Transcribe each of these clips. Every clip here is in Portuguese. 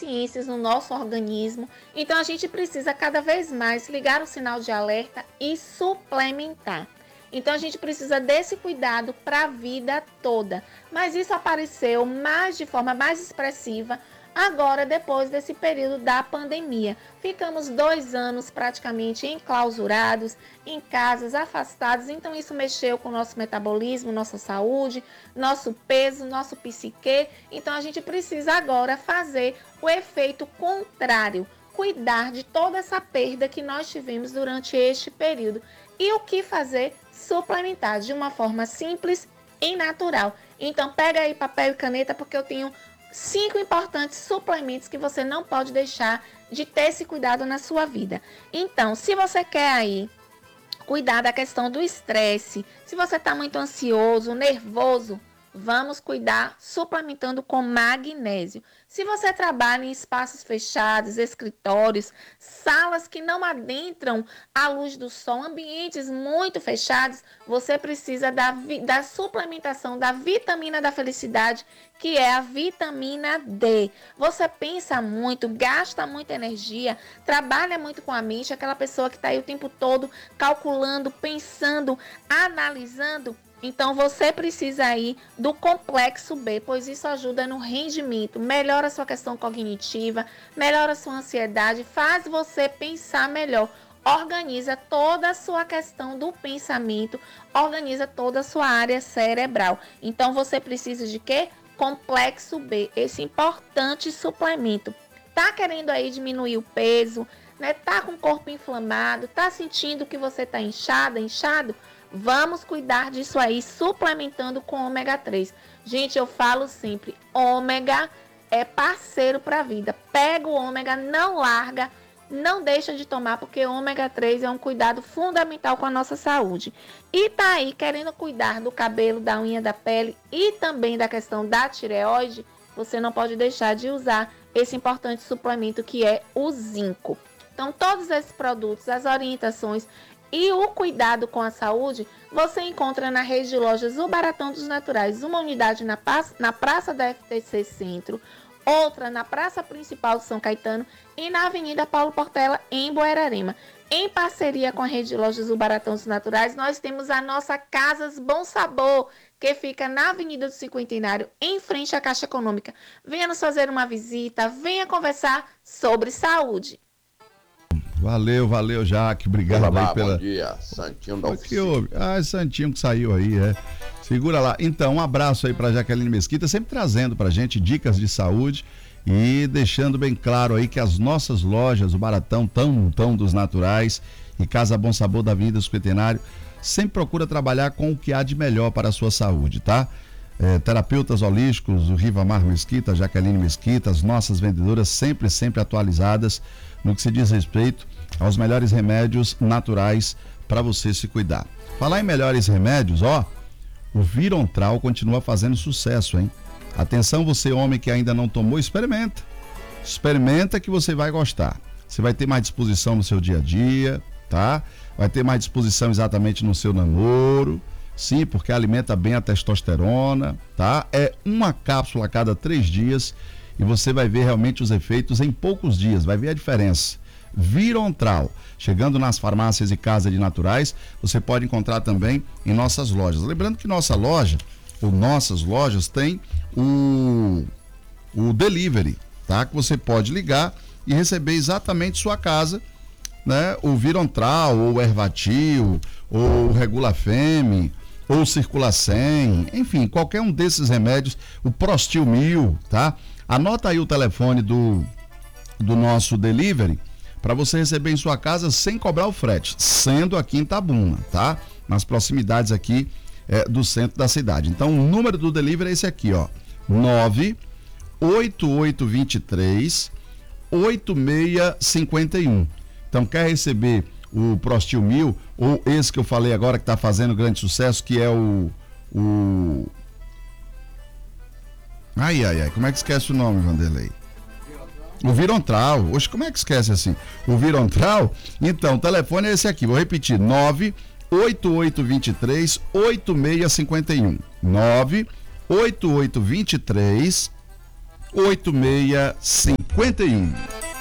deficiências no nosso organismo. Então a gente precisa cada vez mais ligar o sinal de alerta e suplementar. Então a gente precisa desse cuidado para a vida toda. Mas isso apareceu de forma mais expressiva agora, depois desse período da pandemia. Ficamos 2 anos praticamente enclausurados, em casas, afastados. Então isso mexeu com o nosso metabolismo, nossa saúde, nosso peso, nosso psique. Então a gente precisa agora fazer o efeito contrário, cuidar de toda essa perda que nós tivemos durante este período. E o que fazer? Suplementar de uma forma simples e natural. Então pega aí papel e caneta, porque eu tenho 5 importantes suplementos que você não pode deixar de ter esse cuidado na sua vida. Então, se você quer aí cuidar da questão do estresse, se você está muito ansioso, nervoso, vamos cuidar suplementando com magnésio. Se você trabalha em espaços fechados, escritórios, salas que não adentram a luz do sol, ambientes muito fechados, você precisa da suplementação da vitamina da felicidade, que é a vitamina D. Você pensa muito, gasta muita energia, trabalha muito com a mente, aquela pessoa que está aí o tempo todo calculando, pensando, analisando. Então você precisa aí do complexo B, pois isso ajuda no rendimento, melhora a sua questão cognitiva, melhora a sua ansiedade, faz você pensar melhor, organiza toda a sua questão do pensamento, organiza toda a sua área cerebral. Então você precisa de quê? Complexo B, esse importante suplemento. Tá querendo aí diminuir o peso, né? Tá com o corpo inflamado, tá sentindo que você tá inchado? Vamos cuidar disso aí, suplementando com ômega 3. Gente, eu falo sempre, ômega é parceiro para a vida. Pega o ômega, não larga, não deixa de tomar, porque ômega 3 é um cuidado fundamental com a nossa saúde. E tá aí querendo cuidar do cabelo, da unha, da pele e também da questão da tireoide, você não pode deixar de usar esse importante suplemento que é o zinco. Então, todos esses produtos, as orientações e o cuidado com a saúde, você encontra na rede de lojas O Baratão dos Naturais, uma unidade na Praça da FTC Centro, outra na Praça Principal de São Caetano e na Avenida Paulo Portela, em Buerarema. Em parceria com a rede de lojas O Baratão dos Naturais, nós temos a nossa Casas Bom Sabor, que fica na Avenida do Cinquentenário, em frente à Caixa Econômica. Venha nos fazer uma visita, venha conversar sobre saúde. Valeu, Jaque. Obrigado Olá, aí pela... Bom dia, Santinho da O Oficina. que houve? Santinho que saiu aí, Segura lá. Então, um abraço aí pra Jaqueline Mesquita, sempre trazendo pra gente dicas de saúde e deixando bem claro aí que as nossas lojas, o Baratão, tão dos naturais e Casa Bom Sabor da Avenida do Cinquentenário, sempre procura trabalhar com o que há de melhor para a sua saúde, tá? Terapeutas holísticos, o Rivamar Mesquita, Jaqueline Mesquita, as nossas vendedoras sempre atualizadas no que se diz respeito aos melhores remédios naturais para você se cuidar. Falar em melhores remédios, o Virontral continua fazendo sucesso, hein? Atenção, você homem que ainda não tomou, experimenta que você vai gostar. Você vai ter mais disposição no seu dia a dia, tá? Vai ter mais disposição exatamente no seu namoro, sim, porque alimenta bem a testosterona, tá? É uma cápsula a cada 3 dias e você vai ver realmente os efeitos em poucos dias, vai ver a diferença. Virontral, chegando nas farmácias e casas de naturais, você pode encontrar também em nossas lojas. Lembrando que nossas lojas têm o delivery, tá? Que você pode ligar e receber exatamente sua casa, né? O Virontral, ou o Ervatil, ou o Regulafem, ou o Circula 100, enfim, qualquer um desses remédios, o Prostil 1000, tá? Anota aí o telefone do nosso delivery para você receber em sua casa sem cobrar o frete, sendo aqui em Itabuna, tá? Nas proximidades aqui do centro da cidade. Então, o número do delivery é esse aqui, 98823 8651. Então, quer receber o Prostil 1000 ou esse que eu falei agora que está fazendo grande sucesso, que é como é que esquece o nome, Vanderlei? O Virontral. Oxe, como é que esquece assim? O Virontral? Então, o telefone é esse aqui, vou repetir, 98823 8651. 98823 8651.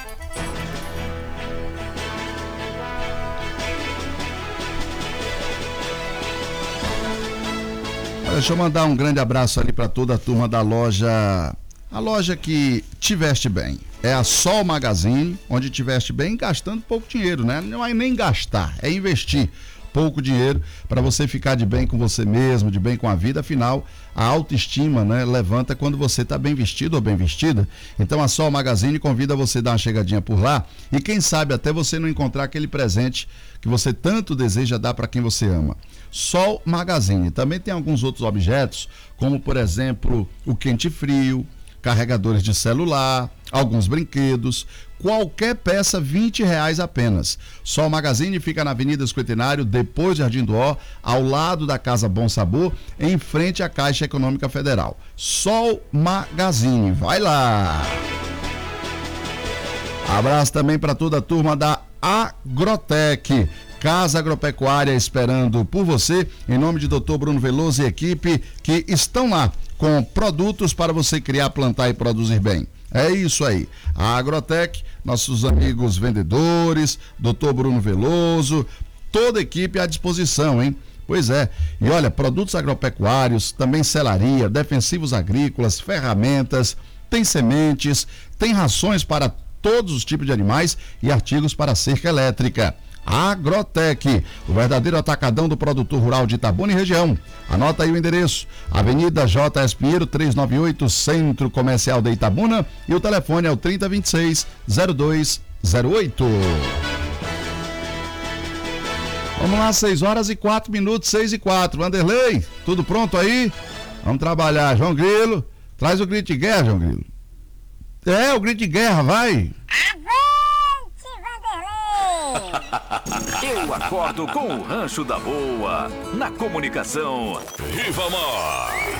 Deixa eu mandar um grande abraço ali para toda a turma da loja, a loja que te veste bem. É a Sol Magazine, onde te veste bem gastando pouco dinheiro, né? Não é nem gastar, é investir pouco dinheiro para você ficar de bem com você mesmo, de bem com a vida. Afinal, a autoestima, né, levanta quando você está bem vestido ou bem vestida. Então a Sol Magazine convida você a dar uma chegadinha por lá e quem sabe até você não encontrar aquele presente que você tanto deseja dar para quem você ama. Sol Magazine também tem alguns outros objetos, como por exemplo o quente frio, carregadores de celular, alguns brinquedos, qualquer peça R$20 apenas. Sol Magazine fica na Avenida Esquetenário, depois de Jardim do Ó, ao lado da Casa Bom Sabor, em frente à Caixa Econômica Federal. Sol Magazine, vai lá! Abraço também para toda a turma da Agrotec, Casa Agropecuária esperando por você, em nome de Dr. Bruno Veloso e equipe que estão lá com produtos para você criar, plantar e produzir bem. É isso aí. A Agrotec, nossos amigos vendedores, Dr. Bruno Veloso, toda a equipe à disposição, hein? Pois é. E olha, produtos agropecuários, também selaria, defensivos agrícolas, ferramentas, tem sementes, tem rações para todos os tipos de animais e artigos para cerca elétrica. Agrotec, o verdadeiro atacadão do produtor rural de Itabuna e região. Anota aí o endereço: Avenida J.S. Pinheiro 398, Centro Comercial de Itabuna, e o telefone é o 3026-0208. Vamos lá, 6h04, 6h04. Vanderlei, tudo pronto aí? Vamos trabalhar. João Grilo, traz o grito de guerra, João Grilo. É, o grito de guerra, vai. Eu acordo com o Rancho da Boa, na comunicação. Ribamar.